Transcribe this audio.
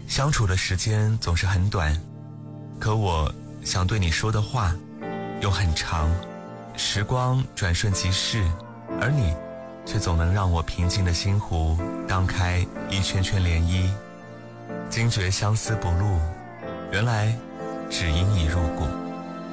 相处的时间总是很短，可我想对你说的话又很长。时光转瞬即逝，而你却总能让我平静的心湖荡开一圈圈涟漪。惊觉相思不露，原来只因已入骨。